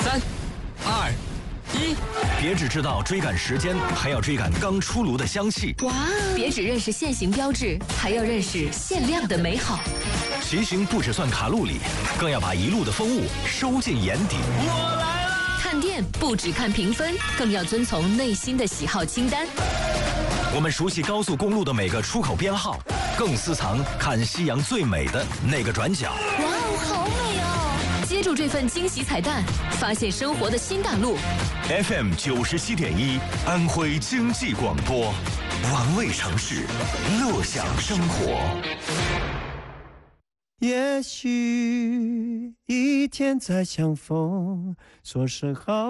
3、2、1，别只知道追赶时间，还要追赶刚出炉的香气。 哇！别只认识限行标志，还要认识限量的美好。 骑行不只算卡路里，更要把一路的风物收进眼底。我来了！ 看店不只看评分，更要遵从内心的喜好清单。 我们熟悉高速公路的每个出口编号，更私藏看夕阳最美的那个转角。 哇哦，好美哦！接住这份惊喜彩蛋，发现生活的新大陆。 FM 97.1，安徽经济广播，玩味城市，乐享生活。 也许一天再相逢，说声好。